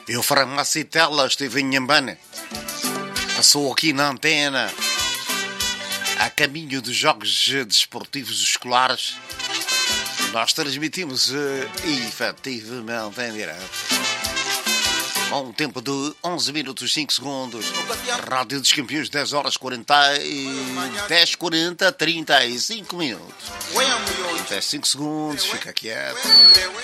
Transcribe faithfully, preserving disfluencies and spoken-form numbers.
Eu, Farmacitela, estive em Nhambane. Passou aqui na antena, a caminho dos Jogos Desportivos Escolares. Nós transmitimos uh, efetivamente em direto. Com um tempo de onze minutos e cinco segundos. Rádio dos Campeões, dez horas quarenta e... dez, quarenta, trinta e cinco minutos. trinta e cinco segundos, fica quieto.